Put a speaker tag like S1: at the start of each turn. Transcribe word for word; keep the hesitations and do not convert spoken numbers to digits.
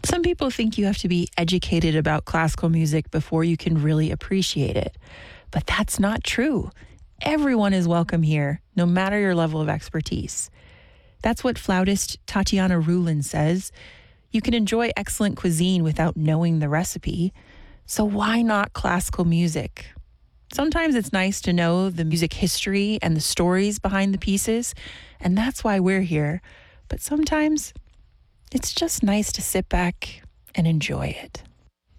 S1: Some people think you have to be educated about classical music before you can really appreciate it, but that's not true. Everyone is welcome here, no matter your level of expertise. That's what flautist Tatiana Rulin says. You can enjoy excellent cuisine without knowing the recipe, so why not classical music? Sometimes it's nice to know the music history and the stories behind the pieces, and that's why we're here. But sometimes it's just nice to sit back and enjoy it.